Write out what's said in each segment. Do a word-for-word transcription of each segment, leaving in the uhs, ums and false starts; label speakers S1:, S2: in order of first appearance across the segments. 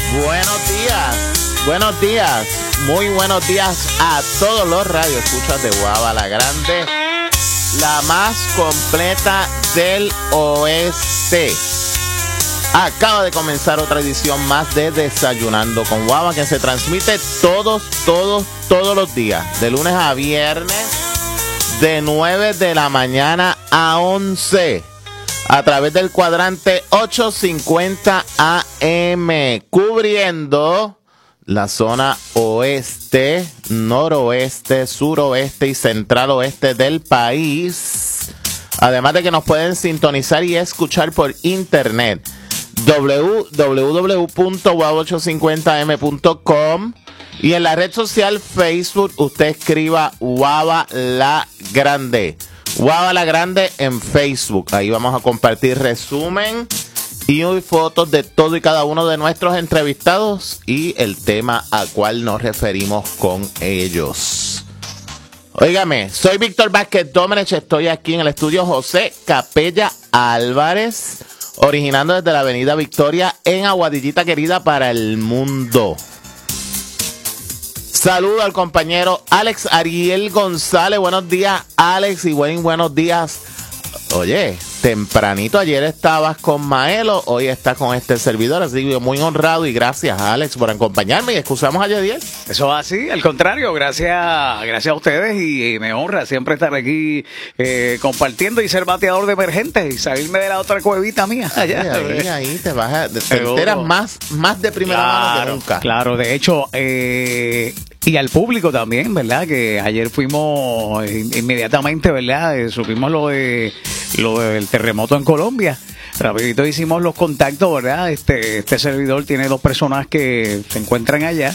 S1: Buenos días, buenos días, muy buenos días a todos los radioescuchas de Guava la Grande, la más completa del oeste. Acaba de comenzar otra edición más de Desayunando con Guava, que se transmite todos, todos, todos los días, de lunes a viernes, de nueve de la mañana a once. A través del cuadrante ochocientos cincuenta A M, cubriendo la zona oeste, noroeste, suroeste y central oeste del país. Además de que nos pueden sintonizar y escuchar por internet. doble u doble u doble u punto guava ochocientos cincuenta eme punto com. Y en la red social Facebook usted escriba Guava la Grande. Guava la Grande en Facebook. Ahí vamos a compartir resumen y fotos de todo y cada uno de nuestros entrevistados y el tema a cual nos referimos con ellos. Óigame, soy Víctor Vázquez Domenech, estoy aquí en el estudio José Capella Álvarez, originando desde la avenida Victoria en Aguadillita Querida para el mundo. Saludo al compañero Alex Ariel González. Buenos días, Alex, y buen, buenos días. Oye, tempranito ayer estabas con Maelo, hoy estás con este servidor, así que muy honrado y gracias, Alex, por acompañarme y excusamos a Yediel.
S2: Eso va así, al contrario, gracias, gracias a ustedes y, y me honra siempre estar aquí eh, compartiendo y ser bateador de emergentes y salirme de la otra cuevita mía allá.
S1: Ahí, ahí, ahí te vas a, te enteras más, más de primera
S2: claro,
S1: mano que nunca.
S2: Claro, de hecho, eh, y al público también, ¿verdad? Que ayer fuimos inmediatamente, ¿verdad? Eh, supimos lo de lo del terremoto en Colombia. Rapidito hicimos los contactos, ¿verdad? Este, este servidor tiene dos personas que se encuentran allá.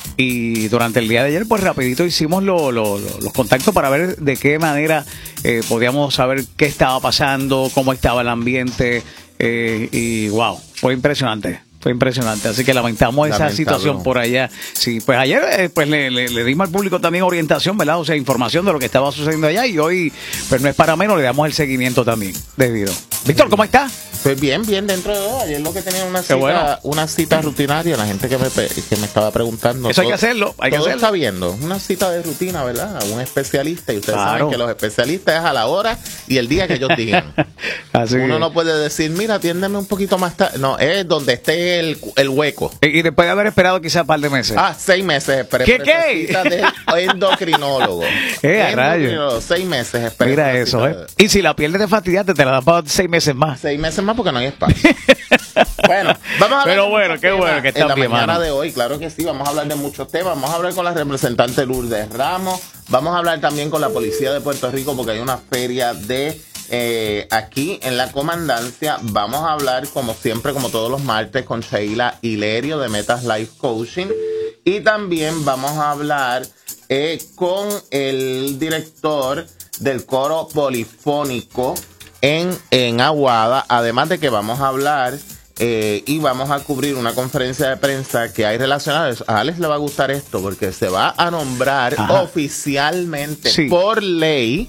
S2: Y durante el día de ayer, pues rapidito hicimos lo, lo, lo, los contactos para ver de qué manera eh, podíamos saber qué estaba pasando, cómo estaba el ambiente. Eh, y wow, fue impresionante. Fue impresionante, así que lamentamos esa
S1: Lamentable.
S2: situación por allá. Sí, pues ayer eh, pues le, le, le dimos al público también orientación, ¿verdad? O sea, información de lo que estaba sucediendo allá y hoy, pues no es para menos, le damos el seguimiento también debido. Víctor, ¿cómo estás?
S1: Pues bien, bien dentro de todo. Ayer lo que tenía una cita,
S2: bueno.
S1: una cita rutinaria, la gente que me, que me estaba preguntando.
S2: Eso
S1: todo,
S2: hay que hacerlo, hay que
S1: todo
S2: hacerlo.
S1: está viendo, una cita de rutina, ¿verdad? A un especialista y ustedes
S2: Claro.
S1: saben que los especialistas es a la hora y el día que ellos digan.
S2: Así
S1: Uno
S2: que-
S1: no puede decir, mira, atiéndeme un poquito más tarde. No, es donde esté el, el hueco.
S2: Y, y después de haber esperado quizás un par de meses.
S1: Ah, seis meses esperé.
S2: ¿Qué,
S1: por esa
S2: qué?
S1: cita del endocrinólogo.
S2: Eh, a
S1: Endocrinólogo,
S2: rayos.
S1: Seis meses esperé.
S2: Mira
S1: por esa
S2: eso,
S1: cita
S2: ¿eh?
S1: de-
S2: Y si la pierdes de fastidiarte, te la dan para seis meses más.
S1: Seis meses más porque no hay espacio. Bueno, vamos a hablar
S2: Pero
S1: de
S2: bueno,
S1: muchos
S2: qué bueno
S1: temas
S2: que
S1: en
S2: están
S1: la
S2: bien,
S1: mañana
S2: mano.
S1: de hoy, claro que sí, vamos a hablar de muchos temas. Vamos a hablar con la representante Lourdes Ramos, vamos a hablar también con la policía de Puerto Rico porque hay una feria de eh, aquí en la comandancia. Vamos a hablar como siempre, como todos los martes, con Sheila Hilerio de Metas Life Coaching y también vamos a hablar eh, con el director del coro polifónico en, en Aguada, además de que vamos a hablar eh, y vamos a cubrir una conferencia de prensa que hay relacionada a eso. A Alex le va a gustar esto porque se va a nombrar
S2: Ajá.
S1: oficialmente
S2: Sí.
S1: por ley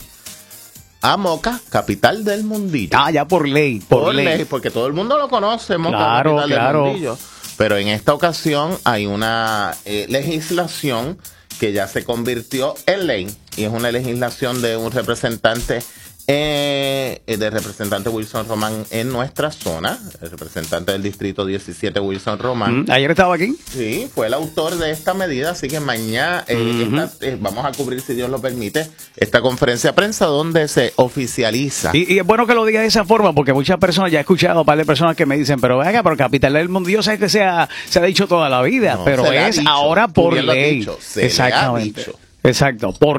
S1: a Moca, capital del mundillo.
S2: Ah, ya por ley, por,
S1: Por
S2: ley.
S1: ley, porque todo el mundo lo conoce, Moca,
S2: Claro,
S1: capital del
S2: claro.
S1: mundillo. Pero en esta ocasión hay una eh, legislación que ya se convirtió en ley y es una legislación de un representante eh, del representante Wilson Román en nuestra zona, el representante del distrito diecisiete Wilson Román.
S2: Mm, Ayer estaba aquí.
S1: Sí, fue el autor de esta medida, así que mañana eh,
S2: Ujú.
S1: esta, eh, vamos a cubrir, si Dios lo permite, esta conferencia de prensa donde se oficializa.
S2: Y, y es bueno que lo diga de esa forma, porque muchas personas, ya he escuchado a un par de personas que me dicen, pero venga, pero capital del mundo, yo sé que se ha, se ha dicho toda la vida,
S1: No,
S2: pero
S1: se le ha
S2: es
S1: dicho,
S2: ahora
S1: tú
S2: por
S1: bien lo has
S2: ley.
S1: dicho, se le ha
S2: Exactamente.
S1: dicho.
S2: Exacto, por